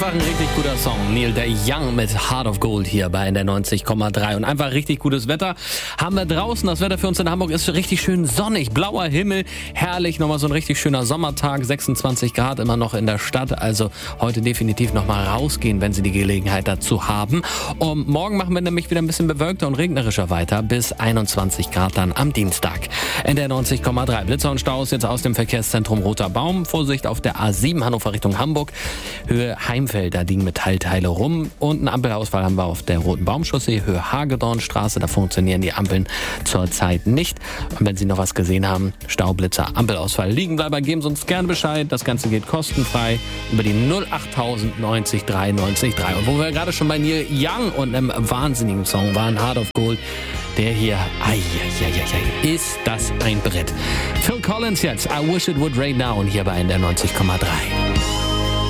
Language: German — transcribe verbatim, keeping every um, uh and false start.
Einfach ein richtig guter Song. Neil de Young mit Heart of Gold hier bei N D R neunzig Komma drei. Und einfach richtig gutes Wetter haben wir draußen. Das Wetter für uns in Hamburg ist richtig schön sonnig. Blauer Himmel, herrlich. Nochmal so ein richtig schöner Sommertag. sechsundzwanzig Grad immer noch in der Stadt. Also heute definitiv nochmal rausgehen, wenn Sie die Gelegenheit dazu haben. Und morgen machen wir nämlich wieder ein bisschen bewölkter und regnerischer weiter. Bis einundzwanzig Grad dann am Dienstag. N D R neunzig Komma drei. Blitzer und Staus jetzt aus dem Verkehrszentrum Roter Baum. Vorsicht auf der A sieben Hannover Richtung Hamburg. Höhe Heimfeld, da liegen Metallteile rum. Und einen Ampelausfall haben wir auf der Roten Baumchaussee, Höhe Hagedornstraße. Da funktionieren die Ampeln zurzeit nicht. Und wenn Sie noch was gesehen haben, Staublitzer, Ampelausfall, Liegenbleiber, geben Sie uns gerne Bescheid. Das Ganze geht kostenfrei über die null acht tausend neunzig drei neunzig drei. Und wo wir gerade schon bei Neil Young und einem wahnsinnigen Song waren, Heart of Gold, der hier, ai, ai, ai, ai, ist das ein Brett. Phil Collins jetzt, I Wish It Would Rain Now, und hier bei N D R neunzig Komma drei.